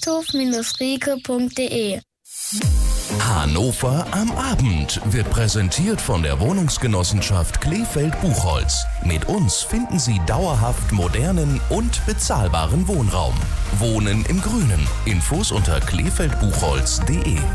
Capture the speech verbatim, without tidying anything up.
gasthof Rieke punkt de. Hannover am Abend wird präsentiert von der Wohnungsgenossenschaft Kleefeld-Buchholz. Mit uns finden Sie dauerhaft modernen und bezahlbaren Wohnraum. Wohnen im Grünen. Infos unter kleefeld buchholz punkt de.